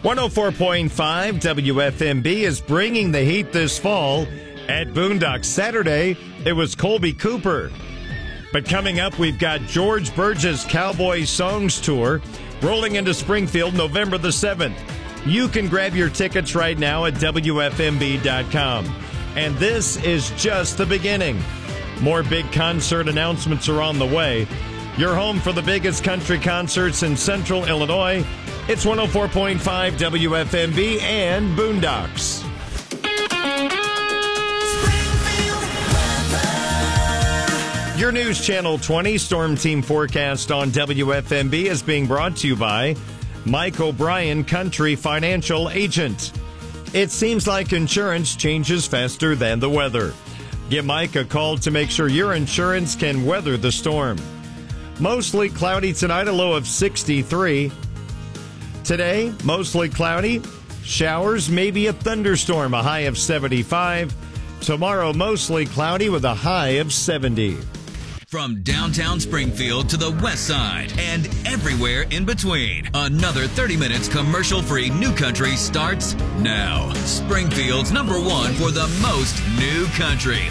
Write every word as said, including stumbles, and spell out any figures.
one oh four point five W F M B is bringing the heat this fall. At Boondocks Saturday, it was Colby Cooper. But coming up, we've got George Burgess' Cowboy Songs Tour rolling into Springfield November the seventh. You can grab your tickets right now at W F M B dot com. And this is just the beginning. More big concert announcements are on the way. You're home for the biggest country concerts in Central Illinois. It's one oh four point five W F M B and Boondocks. Your News Channel twenty Storm Team forecast on W F M B is being brought to you by Mike O'Brien Country Financial Agent. It seems like insurance changes faster than the weather. Give Mike a call to make sure your insurance can weather the storm. Mostly cloudy tonight, a low of sixty-three. Today, mostly cloudy. Showers, maybe a thunderstorm, a high of seventy-five. Tomorrow, mostly cloudy with a high of seventy. From downtown Springfield to the west side and everywhere in between, another thirty minutes commercial-free New Country starts now. Springfield's number one for the most New Country.